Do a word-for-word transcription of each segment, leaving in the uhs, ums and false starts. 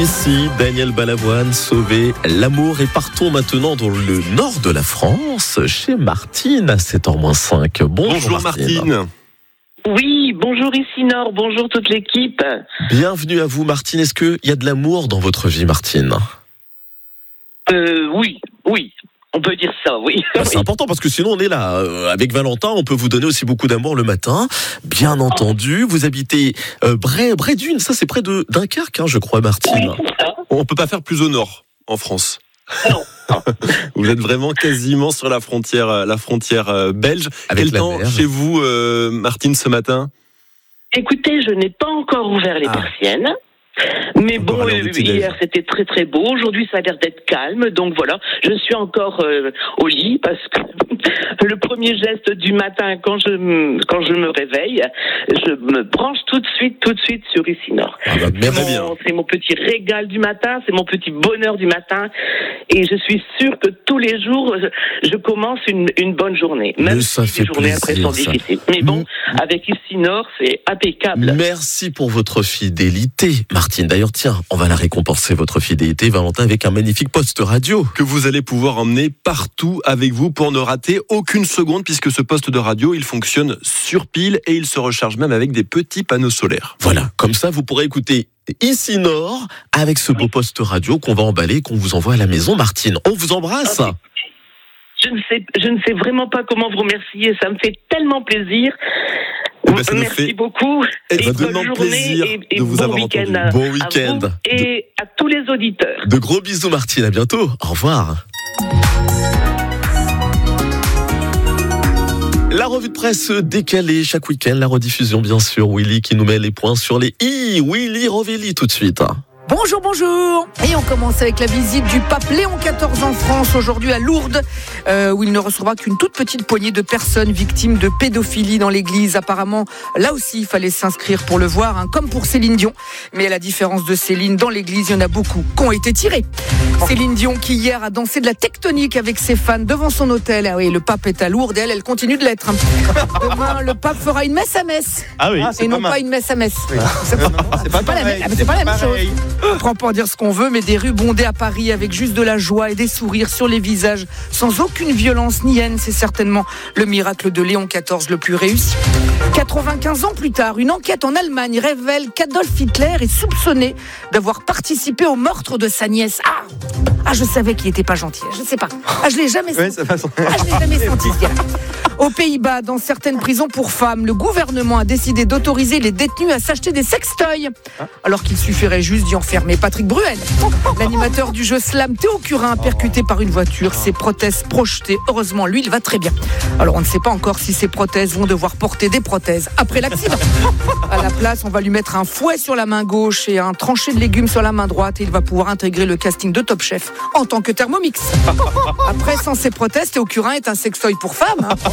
Ici, Daniel Balavoine, sauver l'amour. Et partons maintenant dans le nord de la France, chez Martine, à sept heures moins cinq. Bonjour, Bonjour Martine. Martine. Oui, bonjour ici Nord, bonjour toute l'équipe. Bienvenue à vous Martine. Est-ce qu'il y a de l'amour dans votre vie, Martine ? Euh, oui, oui. On peut dire ça, oui. Bah, c'est important parce que sinon on est là. Euh, avec Valentin, on peut vous donner aussi beaucoup d'amour le matin. Bien entendu, vous habitez euh, Bray, Bray-Dunes, ça c'est près de Dunkerque, hein, je crois, Martine. Oui, c'est ça. On peut pas faire plus au nord, en France. Non. Vous êtes vraiment quasiment sur la frontière, la frontière belge. Avec Quel temps mer. chez vous, euh, Martine, ce matin ? Écoutez, je n'ai pas encore ouvert les Ah. persiennes. Mais Encore bon, à l'heure euh, du petit-déj. hier c'était très très beau. Aujourd'hui ça a l'air d'être calme. Donc voilà, je suis encore euh, au lit parce que le premier geste du matin quand je me, quand je me réveille, je me branche tout de suite, tout de suite sur Ici Nord. Ah bah, C'est merci. bien. mon, c'est mon petit régal du matin, c'est mon petit bonheur du matin. Et je suis sûre que tous les jours, je, je commence une, une bonne journée. Même Mais ça si fait les journées après plaisir, sont ça. difficiles. Mais bon, avec Ici Nord, c'est impeccable. Merci pour votre fidélité, Martine. D'ailleurs, tiens, on va la récompenser, votre fidélité, Valentin, avec un magnifique poste radio. Que vous allez pouvoir emmener partout avec vous pour ne rater aucune seconde, puisque ce poste de radio, il fonctionne sur pile et il se recharge même avec des petits panneaux solaires. Voilà, comme ça, vous pourrez écouter Ici Nord avec ce beau poste radio qu'on va emballer, qu'on vous envoie à la maison, Martine. On vous embrasse. Ok. Je ne sais, je ne sais vraiment pas comment vous remercier. Ça me fait tellement plaisir. Eh ben, ça nous Merci fait beaucoup. extrêmement bonne journée plaisir et, et de vous bon avoir week-end entendu. à- Bon à week-end. vous et à tous les auditeurs. De gros bisous, Martine. À bientôt. Au revoir. La revue de presse décalée chaque week-end, la rediffusion bien sûr. Willy qui nous met les points sur les i. Willy Rovelli tout de suite. Bonjour, bonjour. Et on commence avec la visite du pape Léon quatorze en France, aujourd'hui à Lourdes, euh, où il ne recevra qu'une toute petite poignée de personnes victimes de pédophilie dans l'église. Apparemment, là aussi, il fallait s'inscrire pour le voir, hein, comme pour Céline Dion. Mais à la différence de Céline, dans l'église, il y en a beaucoup qui ont été tirés. Céline Dion qui hier a dansé de la tectonique avec ses fans devant son hôtel. Ah oui, le pape est à Lourdes et elle, elle continue de l'être. Demain, le pape fera une messe à messe. Ah oui, Et non pas une messe à messe. C'est pas, c'est pas, pas la même, pareil, c'est pas la même chose. pareil. On prend pour dire ce qu'on veut, mais des rues bondées à Paris avec juste de la joie et des sourires sur les visages, sans aucune violence ni haine, c'est certainement le miracle de Léon quatorze le plus réussi. quatre-vingt-quinze ans plus tard, une enquête en Allemagne révèle qu'Adolf Hitler est soupçonné d'avoir participé au meurtre de sa nièce. Ah, ah je savais qu'il était pas gentil, je sais pas. Ah, je l'ai jamais Ouais, senti. ça va son- Ah, je l'ai jamais senti ce gars-là. Aux Pays-Bas, dans certaines prisons pour femmes, le gouvernement a décidé d'autoriser les détenus à s'acheter des sextoys, alors qu'il suffirait juste d'y enfermer Patrick Bruel. L'animateur du jeu Slam, Théo Curin, percuté par une voiture, ses prothèses projetées. Heureusement, lui, il va très bien. Alors, on ne sait pas encore si ses prothèses vont devoir porter des prothèses après l'accident. À la place, on va lui mettre un fouet sur la main gauche et un tranché de légumes sur la main droite, et il va pouvoir intégrer le casting de Top Chef en tant que Thermomix. Après, sans ses prothèses, Théo Curin est un sextoy pour femmes. hein.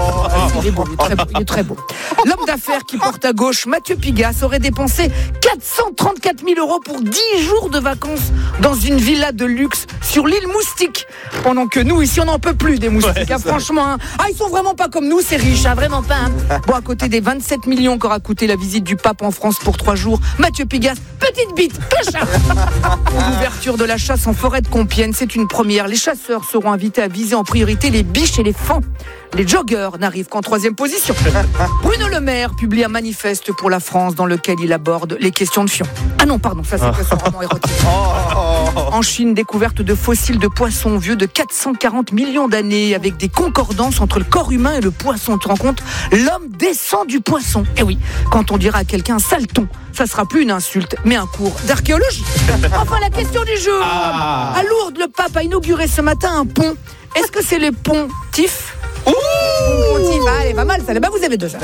Il est beau, il est très beau, il est très beau. L'homme d'affaires qui porte à gauche, Mathieu Pigas, aurait dépensé quatre cent trente-quatre mille euros pour dix jours de vacances dans une villa de luxe sur l'île Moustique. Pendant que nous, ici, on n'en peut plus des moustiques. hein, franchement, hein. Ah, ils sont vraiment pas comme nous, c'est riche, hein, vraiment pas. hein. Bon, à côté des vingt-sept millions qu'aura coûté la visite du pape en France pour trois jours, Mathieu Pigas, petite bite, clochard. L'ouverture de la chasse en forêt de Compiègne, c'est une première. Les chasseurs seront invités à viser en priorité les biches et les fans. Les joggers n'arrivent qu'en troisième position. Bruno Le Maire publie un manifeste pour la France dans lequel il aborde les questions de fion. Ah non, pardon, ça c'est son roman érotique. En Chine, découverte de fossiles de poissons vieux de quatre cent quarante millions d'années avec des concordances entre le corps humain et le poisson. Tu te rends compte ? L'homme descend du poisson. Et oui, quand on dira à quelqu'un saleton, ça sera plus une insulte, mais un cours d'archéologie. Enfin, la question du jour. Ah. À Lourdes, le pape a inauguré ce matin un pont. Est-ce que c'est le pont Tif ? Pont Tif, ah, elle est pas mal, ça. Bah, vous avez deux heures.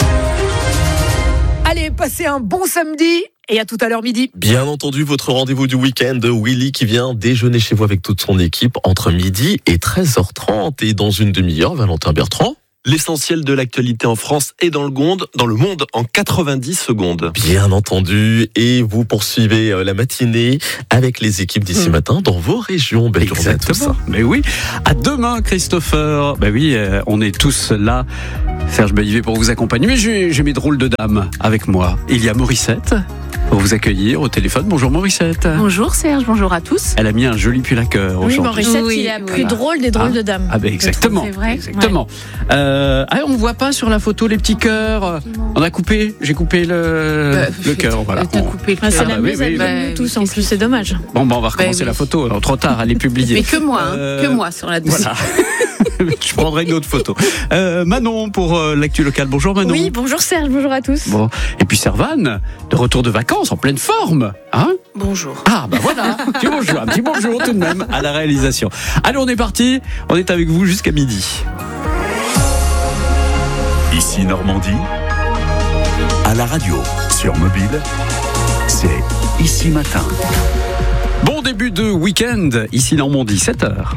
Allez, passez un bon samedi et à tout à l'heure midi. Bien entendu, votre rendez-vous du week-end, Willy qui vient déjeuner chez vous avec toute son équipe entre midi et treize heures trente. Et dans une demi-heure, Valentin Bertrand. L'essentiel de l'actualité en France et dans le monde, dans le monde en quatre-vingt-dix secondes. Bien entendu, et vous poursuivez la matinée avec les équipes d'ici Mmh. matin dans vos régions. Belle journée à tous. Exactement. Mais oui, à demain, Christopher. Ben oui, euh, on est tous là. Serge Baillivet pour vous accompagner. Mais j'ai, j'ai mes drôles de dames avec moi. Il y a Morissette. pour vous accueillir au téléphone. Bonjour Morissette. Bonjour Serge, bonjour à tous. Elle a mis un joli pull à cœur Oui, aujourd'hui. Morissette, Oui, il est la oui. plus drôle des drôles Ah. de dames. Ah ben exactement, C'est vrai. exactement. Euh, ah, on voit pas sur la photo les petits cœurs. On a coupé, j'ai coupé le, Bah, le cœur. Voilà. T'as On- coupé le Ah, c'est Ah, la bah oui, mieux, oui, elle oui. va Bah, nous tous oui, en plus, c'est dommage. Bon, ben on va recommencer oui. la photo. Alors, trop tard, elle est publiée. Mais que moi, hein, Euh, que moi sur la deuxième. Voilà. Je prendrai une autre photo. Euh, Manon pour euh, l'actu locale. Bonjour Manon. Oui, bonjour Serge, bonjour à tous. Bon. Et puis Servane, de retour de vacances en pleine forme. Hein Bonjour. Ah bah voilà, un petit bonjour, un petit bonjour tout de même à la réalisation. Allez, on est parti, on est avec vous jusqu'à midi. Ici Normandie, à la radio, sur mobile, c'est Ici Matin. Bon début de week-end, ici Normandie, sept heures.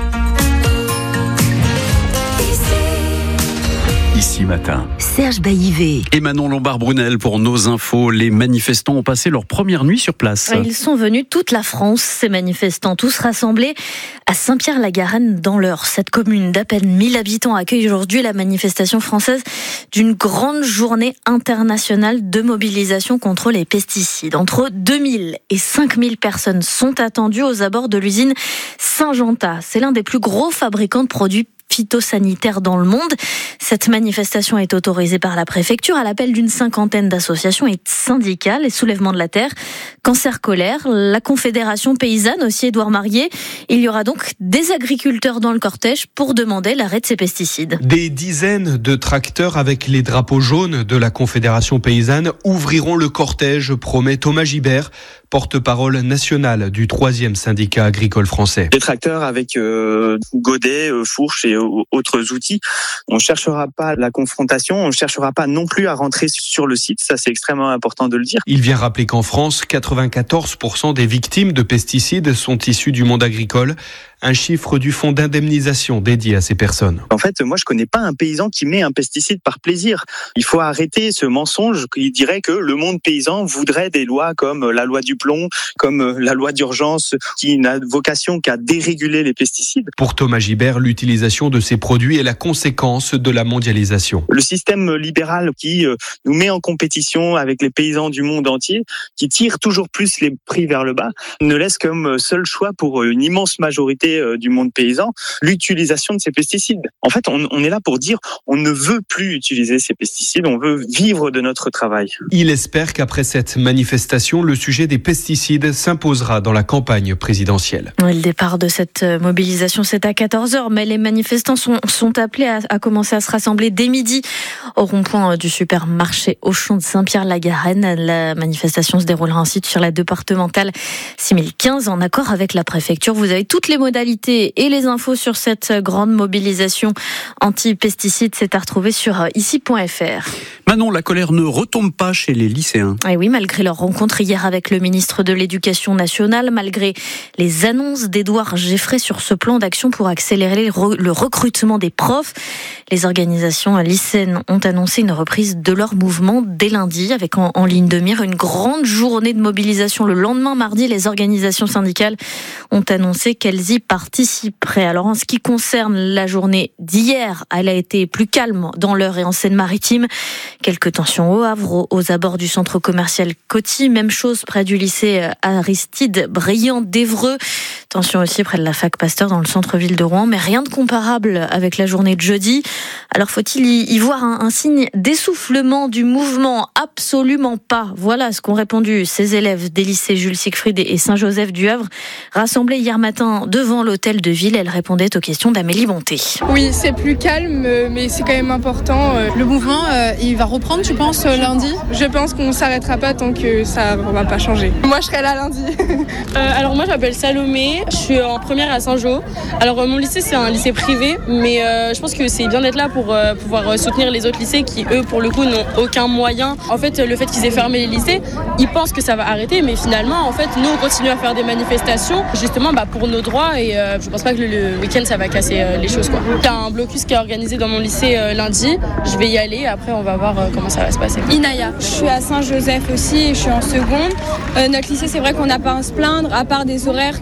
Ici Matin. Serge Baillivet. Et Manon Lombard-Brunel pour nos infos. Les manifestants ont passé leur première nuit sur place. Ils sont venus toute la France, ces manifestants, tous rassemblés à Saint-Pierre-la-Garenne dans l'Eure. Cette commune d'à peine mille habitants accueille aujourd'hui la manifestation française d'une grande journée internationale de mobilisation contre les pesticides. Entre deux mille et cinq mille personnes sont attendues aux abords de l'usine Saint-Genta. C'est l'un des plus gros fabricants de produits phytosanitaires dans le monde. Cette manifestation est autorisée par la préfecture à l'appel d'une cinquantaine d'associations et de syndicats, les Soulèvements de la Terre, Cancer Colère, la Confédération Paysanne, aussi Édouard Marié. Il y aura donc des agriculteurs dans le cortège pour demander l'arrêt de ces pesticides. Des dizaines de tracteurs avec les drapeaux jaunes de la Confédération Paysanne ouvriront le cortège, promet Thomas Gibert, porte-parole national du troisième syndicat agricole français. Des tracteurs avec euh, godets, euh, fourches et euh, autres outils. On ne cherchera pas la confrontation, on ne cherchera pas non plus à rentrer sur le site, ça c'est extrêmement important de le dire. Il vient rappeler qu'en France, quatre-vingt-quatorze pour cent des victimes de pesticides sont issues du monde agricole, un chiffre du fonds d'indemnisation dédié à ces personnes. En fait, moi je connais pas un paysan qui met un pesticide par plaisir. Il faut arrêter ce mensonge qui dirait que le monde paysan voudrait des lois comme la loi du plomb, comme la loi d'urgence qui n'a vocation qu'à déréguler les pesticides. Pour Thomas Gibert, l'utilisation de ces produits est la conséquence de la mondialisation. Le système libéral qui nous met en compétition avec les paysans du monde entier, qui tire toujours plus les prix vers le bas, ne laisse comme seul choix pour une immense majorité du monde paysan l'utilisation de ces pesticides. En fait, on, on est là pour dire on ne veut plus utiliser ces pesticides, on veut vivre de notre travail. Il espère qu'après cette manifestation, le sujet des pesticides s'imposera dans la campagne présidentielle. Le départ de cette mobilisation, c'est à quatorze heures, mais les manifestants sont, sont appelés à, à commencer à se rassembler dès midi au rond-point du supermarché Auchan de Saint-Pierre-la-Garenne. La manifestation se déroulera ensuite sur la départementale six mille quinze en accord avec la préfecture. Vous avez toutes les modalités et les infos sur cette grande mobilisation anti-pesticides, c'est à retrouver sur ici point f r. Manon, la colère ne retombe pas chez les lycéens. Et oui, malgré leur rencontre hier avec le ministre de l'Éducation nationale, malgré les annonces d'Édouard Geffray sur ce plan d'action pour accélérer le recrutement des profs, les organisations lycéennes ont annoncé une reprise de leur mouvement dès lundi, avec en, en ligne de mire une grande journée de mobilisation le lendemain mardi. Les organisations syndicales ont annoncé qu'elles y participeraient. Alors en ce qui concerne la journée d'hier, elle a été plus calme dans l'Eure et en Seine-Maritime. Quelques tensions au Havre, aux abords du centre commercial Coty. Même chose près du lycée Aristide Briand d'Évreux. Tension aussi près de la fac Pasteur dans le centre-ville de Rouen. Mais rien de comparable avec la journée de jeudi. Alors faut-il y voir un, un signe d'essoufflement du mouvement? Absolument pas. Voilà ce qu'ont répondu ces élèves des lycées Jules Siegfried et Saint-Joseph du Havre, rassemblés hier matin devant l'hôtel de ville. Elle répondait aux questions d'Amélie Bonté. Oui, c'est plus calme, mais c'est quand même important. Le mouvement, il va reprendre, tu penses, lundi? Je pense qu'on ne s'arrêtera pas tant que ça ne va pas changer. Moi, je serai là lundi. euh, alors moi, je m'appelle Salomé, je suis en première à Saint-Jo. Alors mon lycée, c'est un lycée privé, mais euh, je pense que c'est bien d'être là pour euh, pouvoir soutenir les autres lycées qui, eux, pour le coup, n'ont aucun moyen. En fait, le fait qu'ils aient fermé les lycées, ils pensent que ça va arrêter, mais finalement, en fait, nous, on continue à faire des manifestations, justement, bah, pour nos droits, et euh, je pense pas que le, le week-end, ça va casser euh, les choses, quoi. Il y a un blocus qui est organisé dans mon lycée euh, lundi, je vais y aller, après, on va voir euh, comment ça va se passer. Inaya, je suis à Saint-Joseph aussi, et je suis en seconde. Euh, notre lycée, c'est vrai qu'on n'a pas à se plaindre, à part des horaires, que ce soit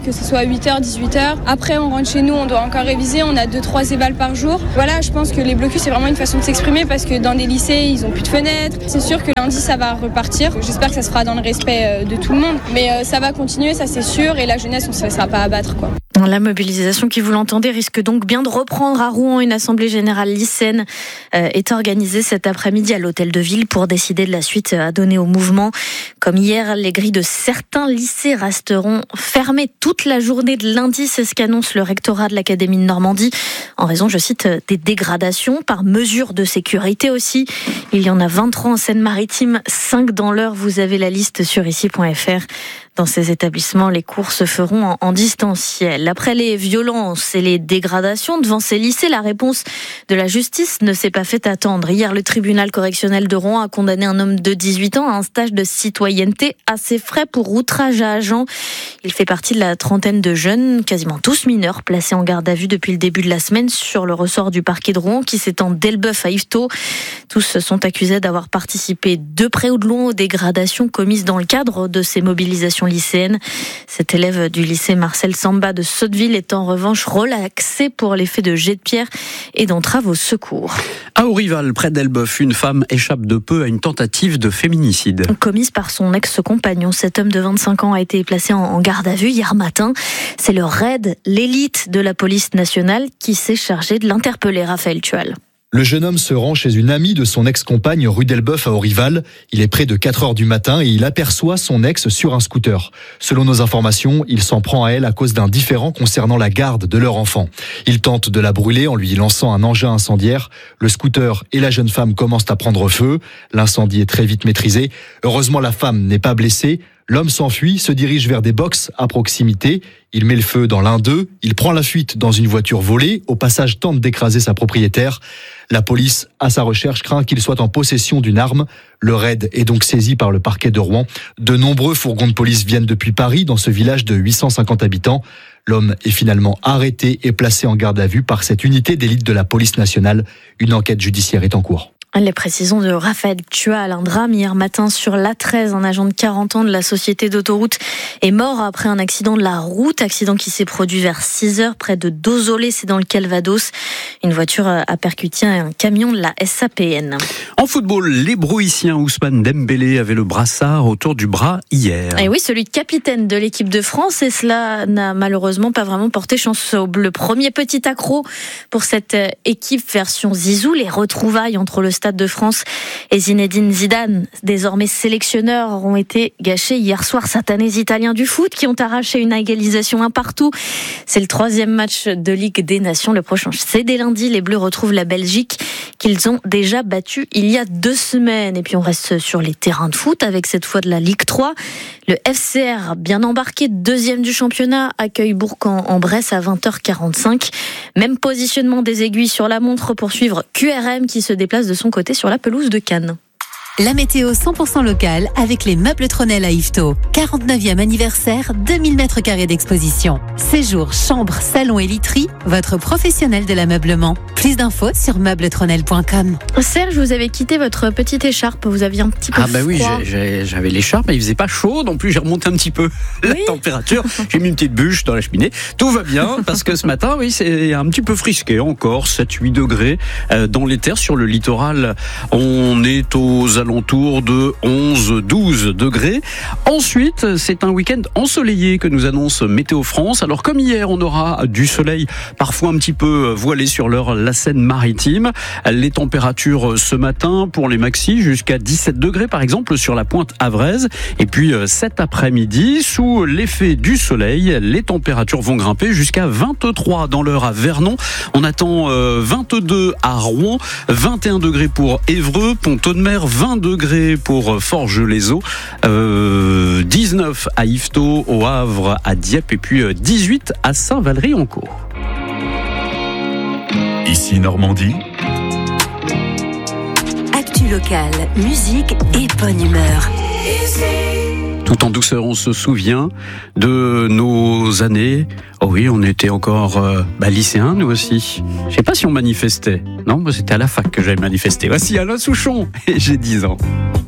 huit heures, dix-huit heures. Après, on rentre chez nous, on doit encore réviser. On a deux trois évals par jour. Voilà, je pense que les blocus, c'est vraiment une façon de s'exprimer parce que dans des lycées, ils ont plus de fenêtres. C'est sûr que lundi, ça va repartir. J'espère que ça se fera dans le respect de tout le monde. Mais euh, ça va continuer, ça c'est sûr. Et la jeunesse, on ne se laissera pas abattre, quoi. La mobilisation qui, vous l'entendez, risque donc bien de reprendre à Rouen. Une assemblée générale lycéenne euh, est organisée cet après-midi à l'hôtel de ville pour décider de la suite à donner au mouvement. Comme hier, les grilles de certains lycées resteront fermées toute la journée de lundi. C'est ce qu'annonce le rectorat de l'Académie de Normandie en raison, je cite, des dégradations par mesure de sécurité aussi. Il y en a vingt-trois en Seine-Maritime, cinq dans l'Eure. Vous avez la liste sur ici point f r. Dans ces établissements, les cours se feront en, en distanciel. Après les violences et les dégradations devant ces lycées, la réponse de la justice ne s'est pas fait attendre. Hier, le tribunal correctionnel de Rouen a condamné un homme de dix-huit ans à un stage de citoyenneté à ses frais pour outrage à agent. Il fait partie de la trentaine de jeunes, quasiment tous mineurs, placés en garde à vue depuis le début de la semaine sur le ressort du parquet de Rouen qui s'étend d'Elbeuf à Yvetot. Tous sont accusés d'avoir participé de près ou de loin aux dégradations commises dans le cadre de ces mobilisations lycéenne. Cet élève du lycée Marcel Samba de Sotteville est en revanche relaxé pour les faits de jet de pierre et d'entrave au secours. À Aurival, près d'Elbeuf, une femme échappe de peu à une tentative de féminicide. Commise par son ex-compagnon, cet homme de vingt-cinq ans a été placé en garde à vue hier matin. C'est le raid, l'élite de la police nationale, qui s'est chargé de l'interpeller, Raphaël Tual. Le jeune homme se rend chez une amie de son ex-compagne rue d'Elbeuf à Aurival. Il est près de quatre heures du matin et il aperçoit son ex sur un scooter. Selon nos informations, il s'en prend à elle à cause d'un différend concernant la garde de leur enfant. Il tente de la brûler en lui lançant un engin incendiaire. Le scooter et la jeune femme commencent à prendre feu. L'incendie est très vite maîtrisé. Heureusement, la femme n'est pas blessée. L'homme s'enfuit, se dirige vers des box à proximité. Il met le feu dans l'un d'eux. Il prend la fuite dans une voiture volée. Au passage, tente d'écraser sa propriétaire. La police, à sa recherche, craint qu'il soit en possession d'une arme. Le raid est donc saisi par le parquet de Rouen. De nombreux fourgons de police viennent depuis Paris, dans ce village de huit cent cinquante habitants. L'homme est finalement arrêté et placé en garde à vue par cette unité d'élite de la police nationale. Une enquête judiciaire est en cours. Les précisions de Raphaël Tual. Un drame hier matin sur l'A treize. Un agent de quarante ans de la société d'autoroute est mort après un accident de la route. Accident qui s'est produit vers six heures près de Dozolé, c'est dans le Calvados. Une voiture a percuté un camion de la S A P N. En football, les Brouissiens Ousmane Dembélé avaient le brassard autour du bras hier. Et oui, celui de capitaine de l'équipe de France. Et cela n'a malheureusement pas vraiment porté chance aux Bleus. Premier petit accro pour cette équipe version Zizou. Les retrouvailles entre le Stade de France et Zinedine Zidane, désormais sélectionneur, ont été gâchés hier soir. Satanés italiens du foot qui ont arraché une égalisation un partout. C'est le troisième match de Ligue des Nations. Le prochain, c'est dès lundi. Les Bleus retrouvent la Belgique qu'ils ont déjà battue il y a deux semaines. Et puis on reste sur les terrains de foot avec cette fois de la Ligue trois. Le F C R, bien embarqué, deuxième du championnat, accueille Bourg-en-Bresse à vingt heures quarante-cinq. Même positionnement des aiguilles sur la montre pour suivre Q R M qui se déplace de son côté sur la pelouse de Cannes. La météo cent pour cent locale avec les meubles Tronel à Yvetot. quarante-neuvième anniversaire, deux mille mètres carrés d'exposition. Séjour, chambre, salon et literie, votre professionnel de l'ameublement. Plus d'infos sur meubles tronel point com. Serge, vous avez quitté votre petite écharpe, vous aviez un petit peu Ah bah froid. oui, j'ai, j'avais l'écharpe, mais il faisait pas chaud, non plus j'ai remonté un petit peu la oui. température. J'ai mis une petite bûche dans la cheminée. Tout va bien, parce que ce matin, oui, c'est un petit peu frisqué encore, sept huit degrés euh, dans les terres sur le littoral. On est aux alentours de onze douze degrés. Ensuite, c'est un week-end ensoleillé que nous annonce Météo France. Alors comme hier, on aura du soleil parfois un petit peu voilé sur l'heure la Seine-Maritime. Les températures ce matin pour les maxis jusqu'à dix-sept degrés par exemple sur la pointe Avraise. Et puis cet après-midi, sous l'effet du soleil, les températures vont grimper jusqu'à vingt-trois dans l'heure à Vernon. On attend vingt-deux à Rouen, vingt et un degrés pour Évreux, Pont-Audemer, vingt degrés pour Forges-les-Eaux, euh, dix-neuf à Yvetot, au Havre, à Dieppe et puis dix-huit à Saint-Valery-en-Caux. Ici Normandie. Actu locale, musique et bonne humeur. Tout en douceur, on se souvient de nos années. Oh oui, on était encore euh, bah, lycéens, nous aussi. Je sais pas si on manifestait. Non, moi c'était à la fac que j'avais manifesté. Voici Alain Souchon et j'ai dix ans.